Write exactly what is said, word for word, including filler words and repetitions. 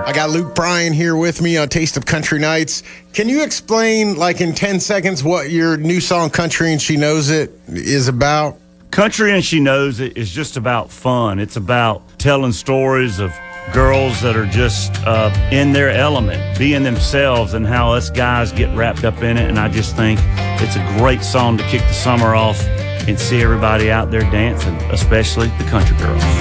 I got Luke Bryan here with me on Taste of Country Nights. Can you explain, like in ten seconds, what your new song, Country and She Knows It, is about? Country and She Knows It is just about fun. It's about telling stories of girls that are just uh, in their element, being themselves, and how us guys get wrapped up in it. And I just think it's a great song to kick the summer off and see everybody out there dancing, especially the country girls.